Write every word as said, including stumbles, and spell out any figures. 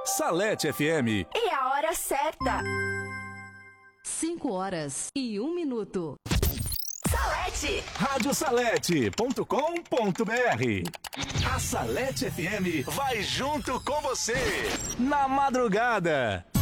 Salete F M. E a hora certa. cinco horas e um minuto. Salete. rádio salete ponto com ponto br. A Salete F M vai junto com você na madrugada.